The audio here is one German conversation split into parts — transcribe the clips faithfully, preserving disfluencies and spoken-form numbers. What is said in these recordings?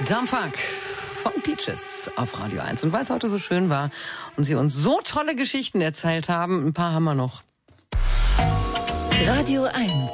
Dumpfuck von Peaches auf Radio eins. Und weil es heute so schön war und sie uns so tolle Geschichten erzählt haben, ein paar haben wir noch. Radio eins.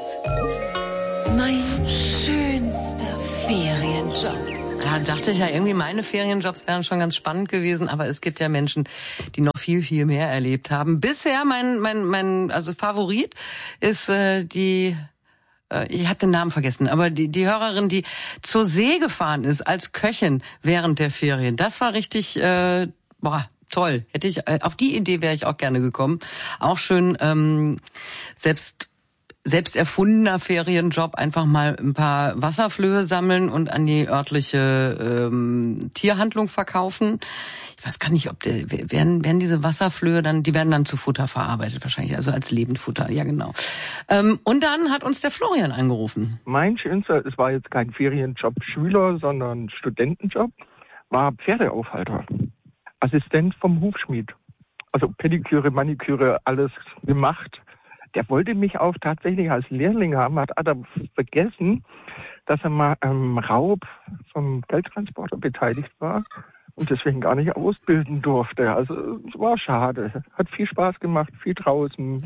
Mein schönster Ferienjob. Ja, dachte ich ja, irgendwie meine Ferienjobs wären schon ganz spannend gewesen, aber es gibt ja Menschen, die noch viel, viel mehr erlebt haben. Bisher mein, mein, mein, also Favorit ist äh, die, äh, ich habe den Namen vergessen, aber die, die Hörerin, die zur See gefahren ist als Köchin während der Ferien. Das war richtig, äh, boah, toll. Hätte ich, äh, auf die Idee wäre ich auch gerne gekommen. Auch schön, ähm, selbst selbst erfundener Ferienjob, einfach mal ein paar Wasserflöhe sammeln und an die örtliche ähm, Tierhandlung verkaufen. Ich weiß gar nicht, ob der, werden, werden diese Wasserflöhe dann, die werden dann zu Futter verarbeitet wahrscheinlich, also als Lebendfutter, ja genau. Ähm, und dann hat uns der Florian angerufen. Mein schönster, es war jetzt kein Ferienjob Schüler, sondern Studentenjob, war Pferdeaufhalter. Assistent vom Hufschmied. Also Pediküre, Maniküre, alles gemacht. Der wollte mich auch tatsächlich als Lehrling haben, hat aber vergessen, dass er mal am Raub vom Geldtransporter beteiligt war und deswegen gar nicht ausbilden durfte. Also es war schade. Hat viel Spaß gemacht, viel draußen,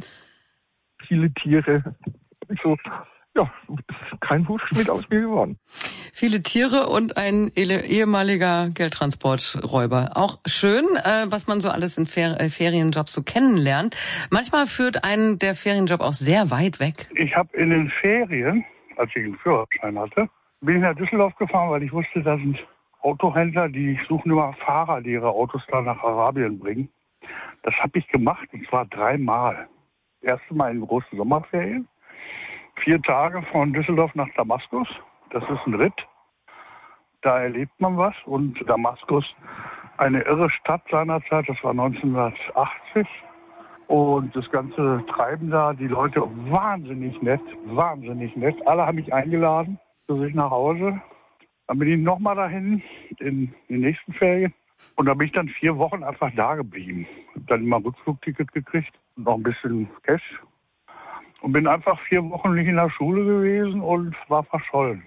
viele Tiere. So, ja, ist kein Hufschmied aus mir geworden. Viele Tiere und ein ehemaliger Geldtransporträuber. Auch schön, äh, was man so alles in Fer- äh, Ferienjobs so kennenlernt. Manchmal führt einen der Ferienjob auch sehr weit weg. Ich habe in den Ferien, als ich einen Führerschein hatte, bin ich nach Düsseldorf gefahren, weil ich wusste, da sind Autohändler, die suchen immer Fahrer, die ihre Autos da nach Arabien bringen. Das habe ich gemacht, und zwar dreimal. Das erste Mal in großen Sommerferien. Vier Tage von Düsseldorf nach Damaskus. Das ist ein Ritt. Da erlebt man was. Und Damaskus, eine irre Stadt seinerzeit, das war neunzehnhundertachtzig. Und das ganze Treiben da, die Leute wahnsinnig nett, wahnsinnig nett. Alle haben mich eingeladen zu sich nach Hause. Dann bin ich nochmal dahin in die nächsten Ferien. Und da bin ich dann vier Wochen einfach da geblieben. Hab dann immer ein Rückflugticket gekriegt und noch ein bisschen Cash. Und bin einfach vier Wochen nicht in der Schule gewesen und war verschollen.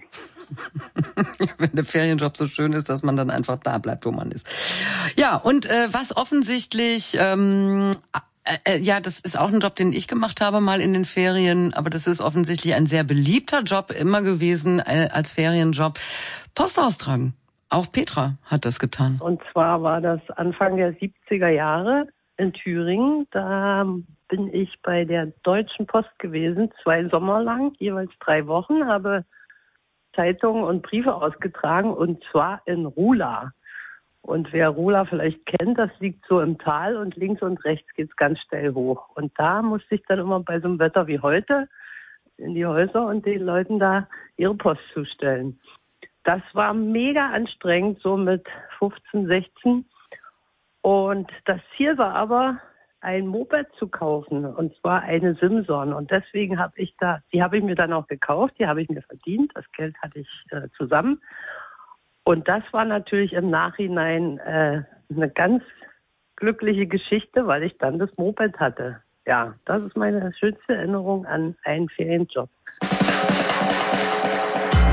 Wenn der Ferienjob so schön ist, dass man dann einfach da bleibt, wo man ist. Ja, und äh, was offensichtlich, ähm, äh, ja, das ist auch ein Job, den ich gemacht habe mal in den Ferien, aber das ist offensichtlich ein sehr beliebter Job immer gewesen äh, als Ferienjob. Post austragen. Auch Petra hat das getan. Und zwar war das Anfang der siebziger Jahre in Thüringen. Da bin ich bei der Deutschen Post gewesen, zwei Sommer lang, jeweils drei Wochen, habe Zeitungen und Briefe ausgetragen, und zwar in Rula. Und wer Rula vielleicht kennt, das liegt so im Tal und links und rechts geht's ganz steil hoch. Und da musste ich dann immer bei so einem Wetter wie heute in die Häuser und den Leuten da ihre Post zustellen. Das war mega anstrengend, so mit fünfzehn, sechzehn. Und das Ziel war aber, ein Moped zu kaufen, und zwar eine Simson. Und deswegen habe ich da, die habe ich mir dann auch gekauft, die habe ich mir verdient, das Geld hatte ich äh, zusammen. Und das war natürlich im Nachhinein äh, eine ganz glückliche Geschichte, weil ich dann das Moped hatte. Ja, das ist meine schönste Erinnerung an einen Ferienjob.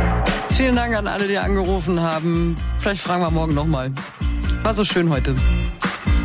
Vielen Dank an alle, die angerufen haben. Vielleicht fragen wir morgen nochmal. War so schön heute.